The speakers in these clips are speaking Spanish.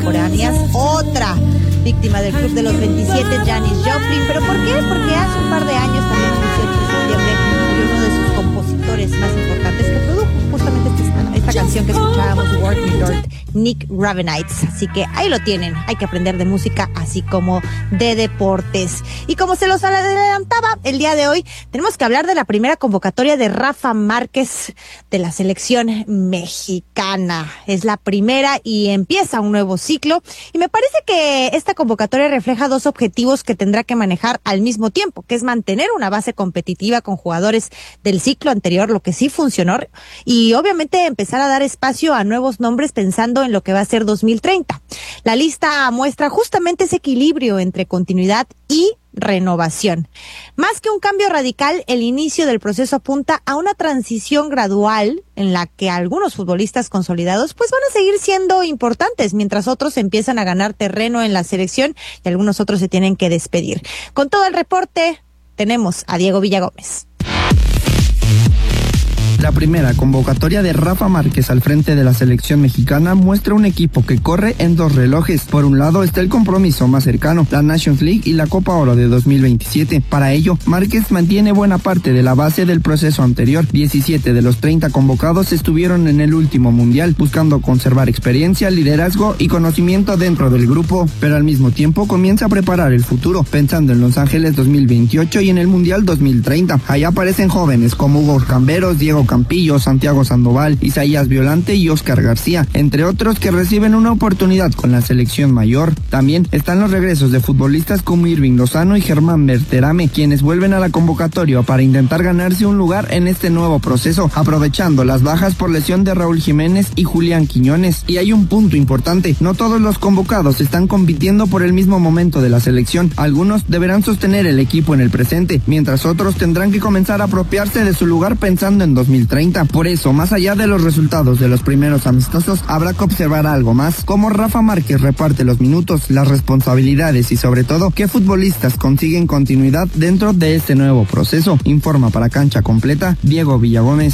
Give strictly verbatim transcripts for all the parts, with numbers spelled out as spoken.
contemporáneas. Otra víctima del Club de los veintisiete, Janis Joplin. ¿Pero por qué? Porque hace un par de años, también el dieciocho de septiembre, murió uno de sus compositores más importantes que produjo justamente esta, esta canción que escuchábamos, Work Me Lord, Nick Ravenites. Así que ahí lo tienen, hay que aprender de música así como de deportes. Y como se los adelantaba, el día de hoy tenemos que hablar de la primera convocatoria de Rafa Márquez de la selección mexicana. Es la primera y empieza un nuevo ciclo, y me parece que esta convocatoria refleja dos objetivos que tendrá que manejar al mismo tiempo, que es mantener una base competitiva con jugadores del ciclo anterior, lo que sí funcionó, y obviamente empezar a dar espacio a nuevos nombres pensando en lo que va a ser dos mil treinta. La lista muestra justamente ese equilibrio entre continuidad y renovación. Más que un cambio radical, el inicio del proceso apunta a una transición gradual en la que algunos futbolistas consolidados pues van a seguir siendo importantes, mientras otros empiezan a ganar terreno en la selección y algunos otros se tienen que despedir. Con todo el reporte, tenemos a Diego Villagómez. La primera convocatoria de Rafa Márquez al frente de la selección mexicana muestra un equipo que corre en dos relojes. Por un lado está el compromiso más cercano, la Nations League y la Copa Oro de dos mil veintisiete. Para ello, Márquez mantiene buena parte de la base del proceso anterior. diecisiete de los treinta convocados estuvieron en el último mundial, buscando conservar experiencia, liderazgo y conocimiento dentro del grupo, pero al mismo tiempo comienza a preparar el futuro, pensando en Los Ángeles dos mil veintiocho y en el Mundial dos mil treinta. Allá aparecen jóvenes como Hugo Camberos, Diego Campillo, Santiago Sandoval, Isaías Violante y Oscar García, entre otros que reciben una oportunidad con la selección mayor. También están los regresos de futbolistas como Irving Lozano y Germán Berterame, quienes vuelven a la convocatoria para intentar ganarse un lugar en este nuevo proceso, aprovechando las bajas por lesión de Raúl Jiménez y Julián Quiñones. Y hay un punto importante, no todos los convocados están compitiendo por el mismo momento de la selección. Algunos deberán sostener el equipo en el presente, mientras otros tendrán que comenzar a apropiarse de su lugar pensando en dos mil treinta. Por eso, más allá de los resultados de los primeros amistosos, habrá que observar algo más: cómo Rafa Márquez reparte los minutos, las responsabilidades y sobre todo, qué futbolistas consiguen continuidad dentro de este nuevo proceso. Informa para Cancha Completa, Diego Villagómez.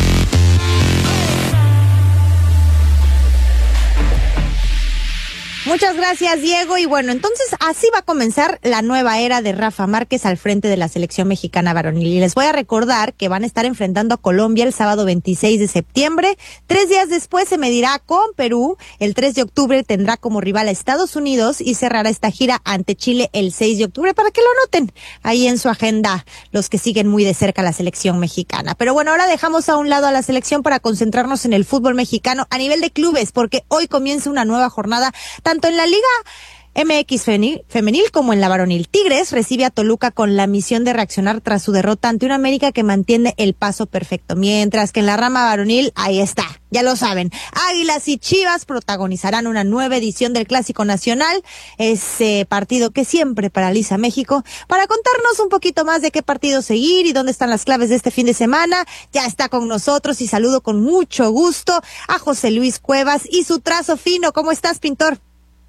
Muchas gracias, Diego. Y bueno, entonces así va a comenzar la nueva era de Rafa Márquez al frente de la selección mexicana varonil. Y les voy a recordar que van a estar enfrentando a Colombia el sábado veintiséis de septiembre. Tres días después se medirá con Perú. El tres de octubre tendrá como rival a Estados Unidos y cerrará esta gira ante Chile el seis de octubre, para que lo anoten ahí en su agenda los que siguen muy de cerca la selección mexicana. Pero bueno, ahora dejamos a un lado a la selección para concentrarnos en el fútbol mexicano a nivel de clubes, porque hoy comienza una nueva jornada tanto en la Liga M X femenil, femenil como en la varonil. Tigres recibe a Toluca con la misión de reaccionar tras su derrota ante una América que mantiene el paso perfecto, mientras que en la rama varonil, ahí está, ya lo saben, Águilas y Chivas protagonizarán una nueva edición del Clásico Nacional, ese partido que siempre paraliza a México. Para contarnos un poquito más de qué partido seguir y dónde están las claves de este fin de semana, ya está con nosotros y saludo con mucho gusto a José Luis Cuevas y su trazo fino. ¿Cómo estás, pintor?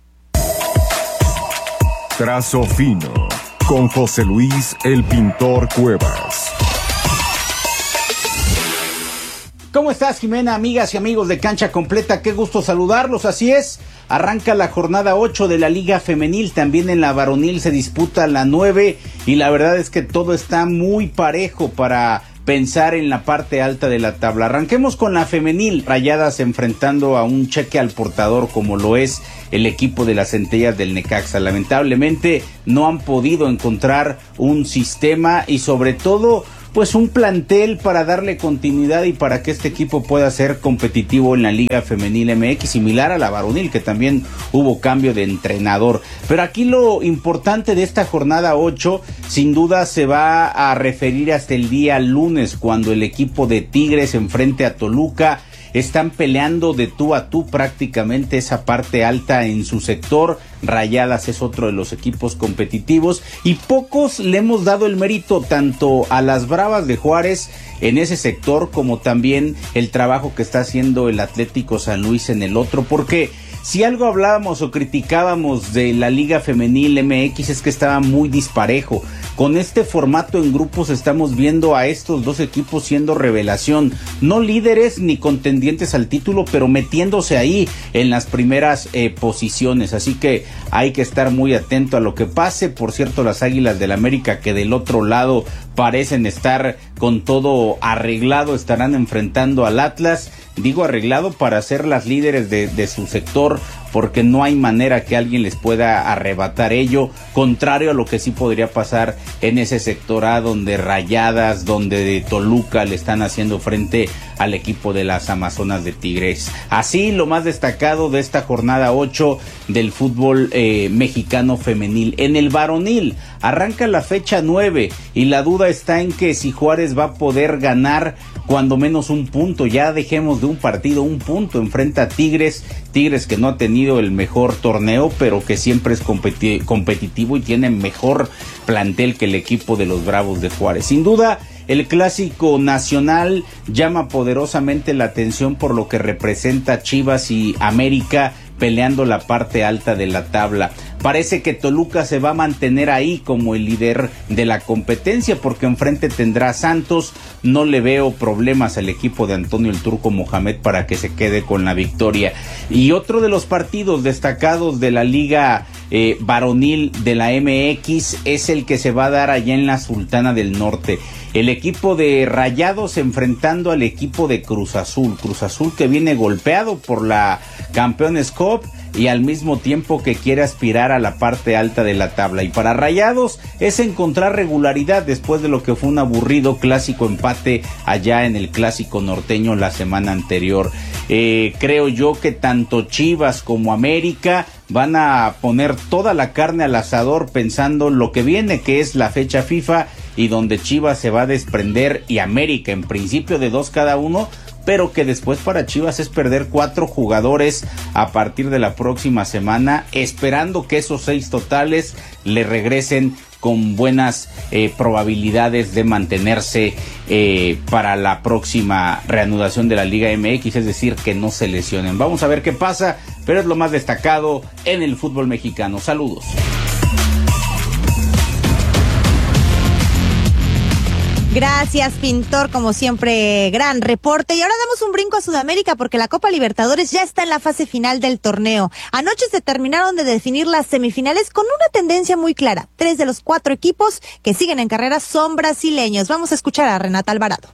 Trazo fino, con José Luis el Pintor Cuevas. ¿Cómo estás, Jimena? Amigas y amigos de Cancha Completa, qué gusto saludarlos. Así es, arranca la jornada ocho de la Liga Femenil, también en la varonil se disputa la nueve, y la verdad es que todo está muy parejo para pensar en la parte alta de la tabla. Arranquemos con la femenil. Rayadas enfrentando a un cheque al portador como lo es el equipo de las Centellas del Necaxa. Lamentablemente no han podido encontrar un sistema y sobre todo pues un plantel para darle continuidad y para que este equipo pueda ser competitivo en la Liga Femenil M X, similar a la varonil, que también hubo cambio de entrenador. Pero aquí lo importante de esta jornada ocho sin duda se va a referir hasta el día lunes, cuando el equipo de Tigres enfrente a Toluca. Están peleando de tú a tú prácticamente esa parte alta en su sector. Rayadas es otro de los equipos competitivos y pocos le hemos dado el mérito tanto a las Bravas de Juárez en ese sector como también el trabajo que está haciendo el Atlético San Luis en el otro, porque Si algo hablábamos o criticábamos de la Liga Femenil M X es que estaba muy disparejo. Con este formato en grupos estamos viendo a estos dos equipos siendo revelación, no líderes ni contendientes al título, pero metiéndose ahí en las primeras eh, posiciones, así que hay que estar muy atento a lo que pase. Por cierto, las Águilas del América, que del otro lado parecen estar con todo arreglado, estarán enfrentando al Atlas. Digo arreglado para ser las líderes de, de su sector, porque no hay manera que alguien les pueda arrebatar ello, contrario a lo que sí podría pasar en ese sector A, donde Rayadas, donde de Toluca le están haciendo frente al equipo de las Amazonas de Tigres. Así, lo más destacado de esta jornada ocho del fútbol eh, mexicano femenil. En el varonil arranca la fecha nueve y la duda está en que si Juárez va a poder ganar cuando menos un punto. Ya dejemos de un partido, un punto. Enfrenta a Tigres, Tigres que no ha tenido el mejor torneo, pero que siempre es competi- competitivo y tiene mejor plantel que el equipo de los Bravos de Juárez. Sin duda, el clásico nacional llama poderosamente la atención por lo que representa Chivas y América peleando la parte alta de la tabla. Parece que Toluca se va a mantener ahí como el líder de la competencia, porque enfrente tendrá a Santos. No le veo problemas al equipo de Antonio el Turco Mohamed para que se quede con la victoria. Y otro de los partidos destacados de la liga eh, varonil de la M X es el que se va a dar allá en la Sultana del Norte. El equipo de Rayados enfrentando al equipo de Cruz Azul. Cruz Azul que viene golpeado por la Campeones Cup y al mismo tiempo que quiere aspirar a la parte alta de la tabla. Y para Rayados es encontrar regularidad después de lo que fue un aburrido clásico empate allá en el clásico norteño la semana anterior. Eh, creo yo que tanto Chivas como América van a poner toda la carne al asador pensando lo que viene, que es la fecha FIFA, y donde Chivas se va a desprender y América en principio de dos cada uno, pero que después para Chivas es perder cuatro jugadores a partir de la próxima semana, esperando que esos seis totales le regresen con buenas eh, probabilidades de mantenerse eh, para la próxima reanudación de la Liga M X, es decir, que no se lesionen. Vamos a ver qué pasa, pero es lo más destacado en el fútbol mexicano. Saludos. Gracias, Pintor, como siempre, gran reporte. Y ahora damos un brinco a Sudamérica porque la Copa Libertadores ya está en la fase final del torneo. Anoche se terminaron de definir las semifinales con una tendencia muy clara. Tres de los cuatro equipos que siguen en carrera son brasileños. Vamos a escuchar a Renata Alvarado.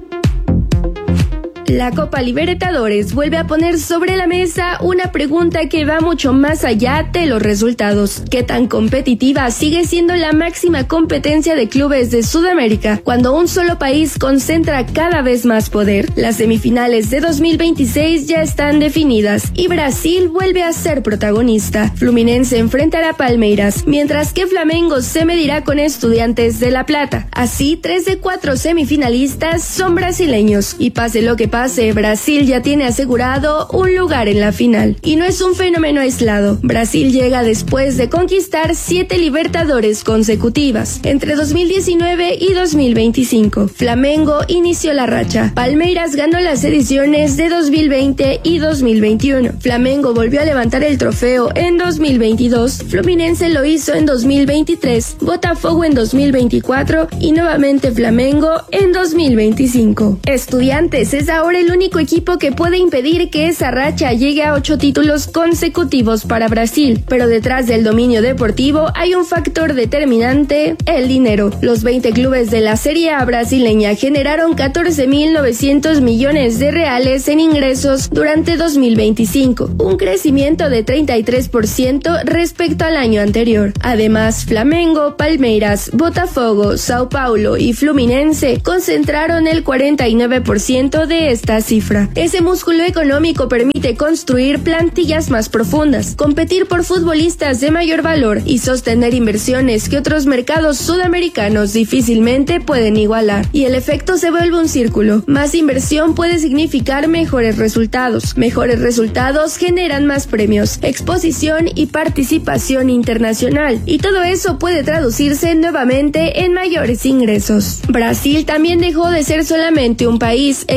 La Copa Libertadores vuelve a poner sobre la mesa una pregunta que va mucho más allá de los resultados. ¿Qué tan competitiva sigue siendo la máxima competencia de clubes de Sudamérica cuando un solo país concentra cada vez más poder? Las semifinales de dos mil veintiséis ya están definidas y Brasil vuelve a ser protagonista. Fluminense enfrentará a Palmeiras, mientras que Flamengo se medirá con Estudiantes de La Plata. Así, tres de cuatro semifinalistas son brasileños y pase lo que pase, Brasil ya tiene asegurado un lugar en la final. Y no es un fenómeno aislado. Brasil llega después de conquistar siete Libertadores consecutivas entre dos mil diecinueve y dos mil veinticinco. Flamengo inició la racha. Palmeiras ganó las ediciones de dos mil veinte y dos mil veintiuno. Flamengo volvió a levantar el trofeo en dos mil veintidós. Fluminense lo hizo en dos mil veintitrés. Botafogo en dos mil veinticuatro y nuevamente Flamengo en dos mil veinticinco. Estudiantes es ahora el único equipo que puede impedir que esa racha llegue a ocho títulos consecutivos para Brasil, pero detrás del dominio deportivo hay un factor determinante: el dinero. Los veinte clubes de la Serie A brasileña generaron catorce mil novecientos millones de reales en ingresos durante dos mil veinticinco, un crecimiento de treinta y tres por ciento respecto al año anterior. Además, Flamengo, Palmeiras, Botafogo, Sao Paulo y Fluminense concentraron el cuarenta y nueve por ciento de esta cifra. Ese músculo económico permite construir plantillas más profundas, competir por futbolistas de mayor valor y sostener inversiones que otros mercados sudamericanos difícilmente pueden igualar. Y el efecto se vuelve un círculo. Más inversión puede significar mejores resultados. Mejores resultados generan más premios, exposición y participación internacional. Y todo eso puede traducirse nuevamente en mayores ingresos. Brasil también dejó de ser solamente un país exportador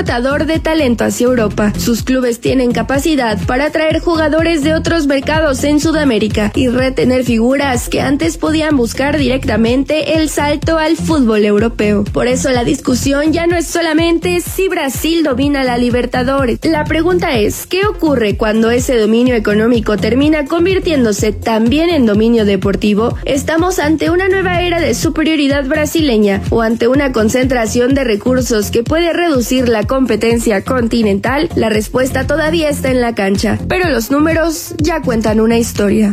exportador de talento hacia Europa. Sus clubes tienen capacidad para atraer jugadores de otros mercados en Sudamérica y retener figuras que antes podían buscar directamente el salto al fútbol europeo. Por eso la discusión ya no es solamente si Brasil domina la Libertadores. La pregunta es, ¿qué ocurre cuando ese dominio económico termina convirtiéndose también en dominio deportivo? ¿Estamos ante una nueva era de superioridad brasileña o ante una concentración de recursos que puede reducir la competencia continental? La respuesta todavía está en la cancha, pero los números ya cuentan una historia.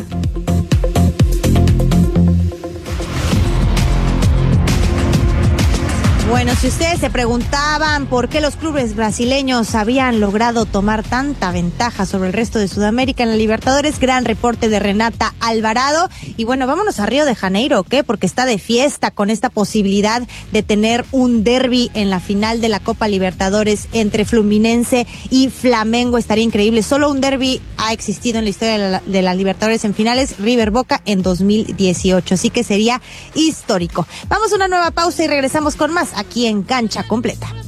Bueno, si ustedes se preguntaban por qué los clubes brasileños habían logrado tomar tanta ventaja sobre el resto de Sudamérica en la Libertadores, gran reporte de Renata Alvarado. Y bueno, vámonos a Río de Janeiro, ¿qué? Porque está de fiesta con esta posibilidad de tener un derbi en la final de la Copa Libertadores entre Fluminense y Flamengo. Estaría increíble. Solo un derbi ha existido en la historia de la, de la Libertadores en finales, River Boca en dos mil dieciocho. Así que sería histórico. Vamos a una nueva pausa y regresamos con más aquí en Cancha Completa.